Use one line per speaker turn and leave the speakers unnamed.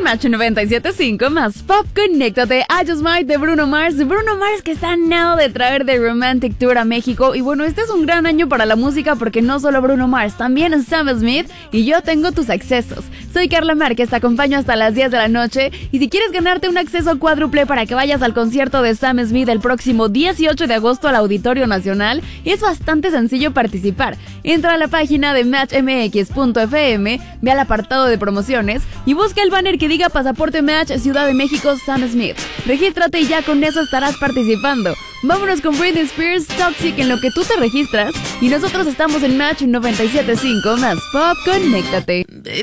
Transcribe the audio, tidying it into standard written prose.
Match 97.5 más Pop, conéctate a Just Might de Bruno Mars. Bruno Mars que está a nada de traer The Romantic Tour a México. Y bueno, este es un gran año para la música porque no solo Bruno Mars, también Sam Smith y Yo Tengo Tus Accesos. Soy Carla Márquez, te acompaño hasta las 10 de la noche. Y si quieres ganarte un acceso cuádruple para que vayas al concierto de Sam Smith el próximo 18 de agosto al Auditorio Nacional, es bastante sencillo participar. Entra a la página de matchmx.fm, ve al apartado de promociones y busca el banner que diga Pasaporte Match Ciudad de México Sam Smith. Regístrate y ya con eso estarás participando. Vámonos con Britney Spears, Toxic en lo que tú te registras y nosotros estamos en Match 97.5 más Pop, conéctate.